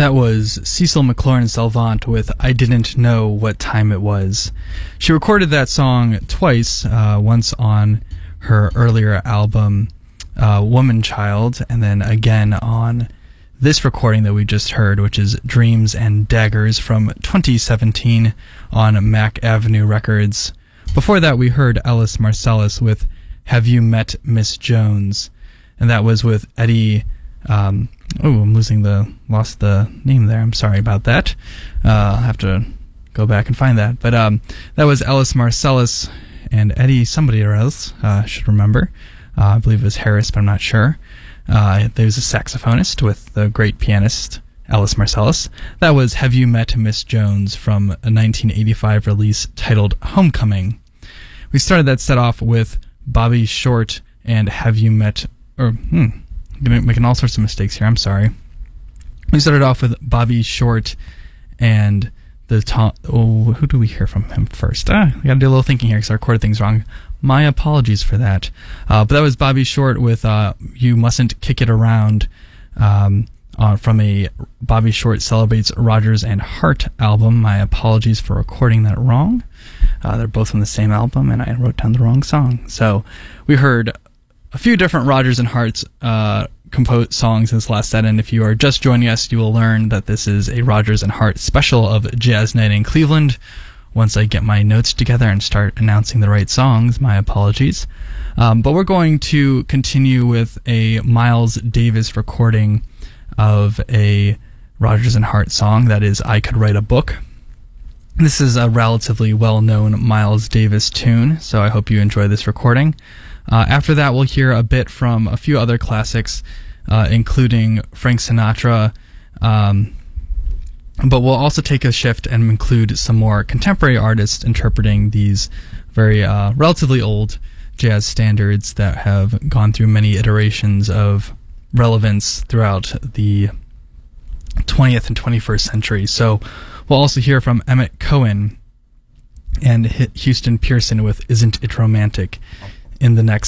That was Cecil McLaurin Salvant with I Didn't Know What Time It Was. She recorded that song twice, once on her earlier album, Woman Child, and then again on this recording that we just heard, which is Dreams and Daggers from 2017 on Mac Avenue Records. Before that, we heard Ellis Marsalis with Have You Met Miss Jones? And that was with Eddie... I'm lost the name there. I'm sorry about that. I'll have to go back and find that. But that was Ellis Marsalis and Eddie somebody else, I should remember. I believe it was Harris, but I'm not sure. There's a saxophonist with the great pianist Ellis Marsalis. That was Have You Met Miss Jones from a 1985 release titled Homecoming. We started that set off with Bobby Short and Have You Met... I'm making all sorts of mistakes here. I'm sorry. We started off with Bobby Short and who do we hear from him first? We got to do a little thinking here because I recorded things wrong. My apologies for that. But that was Bobby Short with You Mustn't Kick It Around from a Bobby Short Celebrates Rodgers and Hart album. My apologies for recording that wrong. They're both from the same album, and I wrote down the wrong song. So we heard a few different Rodgers and Hart's composed songs in this last set, and if you are just joining us, you will learn that this is a Rodgers and Hart special of Jazz Night in Cleveland. Once I get my notes together and start announcing the right songs, my apologies. But we're going to continue with a Miles Davis recording of a Rodgers and Hart song, that is I Could Write a Book. This is a relatively well-known Miles Davis tune, so I hope you enjoy this recording. After that, we'll hear a bit from a few other classics, including Frank Sinatra, but we'll also take a shift and include some more contemporary artists interpreting these very relatively old jazz standards that have gone through many iterations of relevance throughout the 20th and 21st century. So we'll also hear from Emmett Cohen and Houston Pearson with Isn't It Romantic in the next